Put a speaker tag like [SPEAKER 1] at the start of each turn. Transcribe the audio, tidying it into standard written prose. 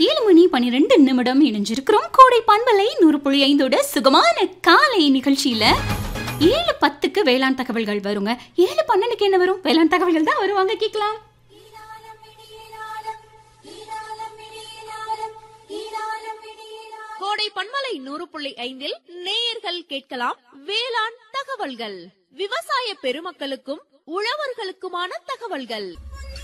[SPEAKER 1] 7:12 இணைஞ்சிருக்கிறோம். கோடை பண்பலை 100.5 சுகமான காலை நிகழ்ச்சியில 7:10க்கு வேளாண் தகவல்கள் வருங்க. 7:12க்கு என்ன வரும்? வேளாண் தகவல்கள் தான் வருவாங்க, கேட்கலாம்.
[SPEAKER 2] கோடை பண்பலை 100.5 நேயர்கள் கேட்கலாம் வேளாண் தகவல்கள். விவசாய பெருமக்களுக்கும் உழவர்களுக்குமான தகவல்கள்.